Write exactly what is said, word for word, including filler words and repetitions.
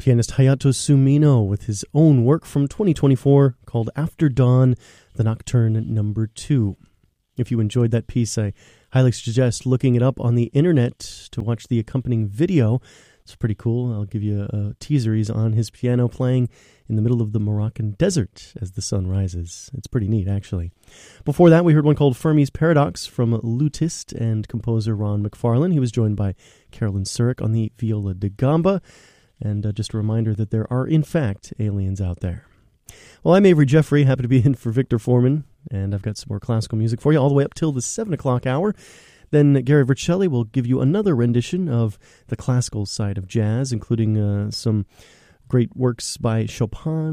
Pianist Hayato Sumino with his own work from twenty twenty-four called After Dawn, the Nocturne number two. If you enjoyed that piece, I highly suggest looking it up on the internet to watch the accompanying video. It's pretty cool. I'll give you a, a teaser. He's on his piano playing in the middle of the Moroccan desert as the sun rises. It's pretty neat, actually. Before that, we heard one called Fermi's Paradox from lutist and composer Ron McFarlane. He was joined by Carolyn Surik on the viola da gamba. And uh, just a reminder that there are, in fact, aliens out there. Well, I'm Avery Jeffrey, happy to be in for Victor Foreman, and I've got some more classical music for you all the way up till the seven o'clock hour. Then Gary Vercelli will give you another rendition of the classical side of jazz, including uh, some great works by Chopin,